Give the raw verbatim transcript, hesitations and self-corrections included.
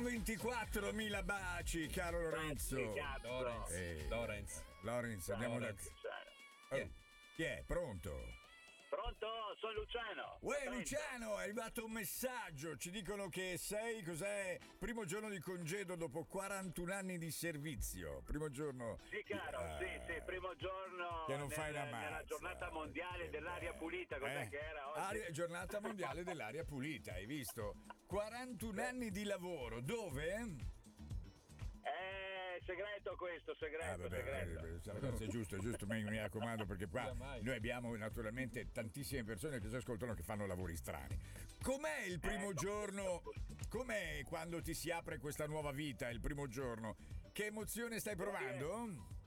Con ventiquattromila baci, caro Lorenzo. Lorenz. Eh, Lorenz. Lorenz, andiamo da... Lorenz. Oh, chi è? Pronto? Pronto? Sono Luciano. Uè Luciano, è arrivato un messaggio, ci dicono che sei, cos'è? Primo giorno di congedo dopo quarantuno anni di servizio. Primo giorno. Sì, caro, Ah, sì, sì, primo giorno che non nel- fai la nella mazza. giornata mondiale Che dell'aria bello. pulita, cos'è Eh? che era oggi? Aria- giornata mondiale dell'aria pulita, hai visto? quarantuno anni di lavoro, dove? Eh, segreto questo, segreto, Ah, vabbè, segreto. eh, ragazzi, è giusto, è giusto, mi, mi raccomando, perché qua Scusa, mai. noi abbiamo naturalmente tantissime persone che ci ascoltano che fanno lavori strani. Com'è il primo Eh, giorno? Com'è quando ti si apre questa nuova vita, il primo giorno? Che emozione stai provando?